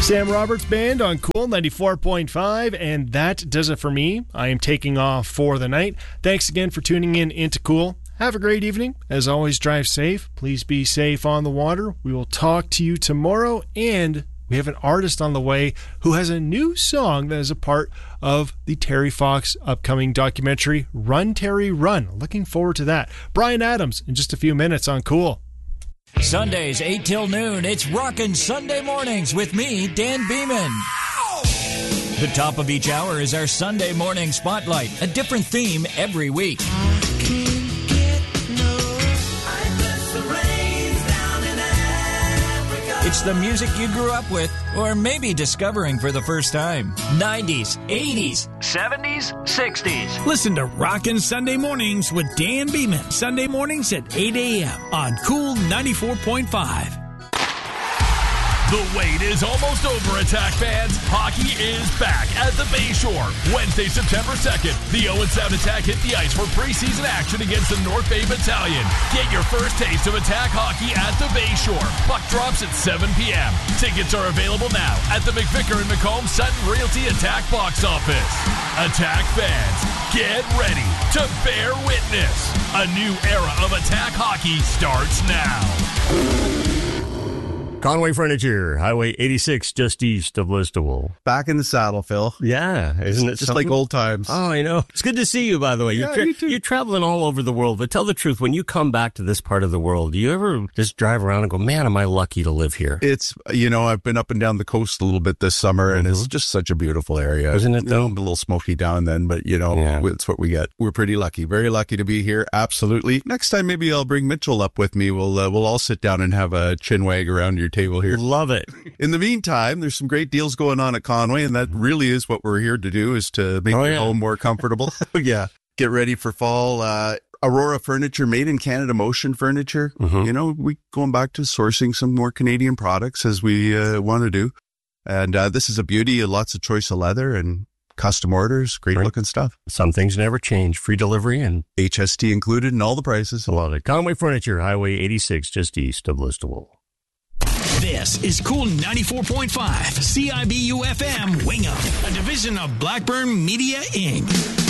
Sam Roberts Band on Cool 94.5, and that does it for me. I am taking off for the night. Thanks again for tuning in into Cool. Have a great evening. As always, drive safe. Please be safe on the water. We will talk to you tomorrow, and we have an artist on the way who has a new song that is a part of the Terry Fox upcoming documentary, Run, Terry, Run. Looking forward to that. Brian Adams in just a few minutes on Cool. Sundays, 8 till noon, it's Rockin' Sunday Mornings with me, Dan Beeman. The top of each hour is our Sunday morning spotlight, a different theme every week. It's the music you grew up with, or maybe discovering for the first time. 90s, 80s, 70s, 60s. Listen to Rockin' Sunday Mornings with Dan Beeman. Sunday mornings at 8 a.m. on Cool 94.5. The wait is almost over, Attack fans. Hockey is back at the Bayshore. Wednesday, September 2nd, the Owen Sound Attack hit the ice for preseason action against the North Bay Battalion. Get your first taste of Attack hockey at the Bayshore. Puck drops at 7 p.m. Tickets are available now at the McVicker and Macomb Sutton Realty Attack box office. Attack fans, get ready to bear witness. A new era of Attack hockey starts now. Conway Furniture, Highway 86, just east of Listowel. Back in the saddle, Phil. Yeah, isn't it just something? like old times? Oh, I know. It's good to see you, by the way. Yeah, you too. You're traveling all over the world, but tell the truth, when you come back to this part of the world, do you ever just drive around and go, man, am I lucky to live here? It's, I've been up and down the coast a little bit this summer, and it's just such a beautiful area. Isn't it, though? A little smoky now and then, but, it's what we get. We're pretty lucky. Very lucky to be here. Absolutely. Next time, maybe I'll bring Mitchell up with me. We'll all sit down and have a chin wag around your table here. Love it. In the meantime, there's some great deals going on at Conway, and that really is what we're here to do, is to make your home more comfortable. Yeah. Get ready for fall. Aurora Furniture, made in Canada, Motion Furniture. We going back to sourcing some more Canadian products as we want to do. And this is a beauty. Lots of choice of leather and custom orders. Great looking stuff. Some things never change. Free delivery and HST included in all the prices. I love it. Conway Furniture, Highway 86, just east of Listowel. This is Cool 94.5, CIBU FM, Wingham, a division of Blackburn Media Inc.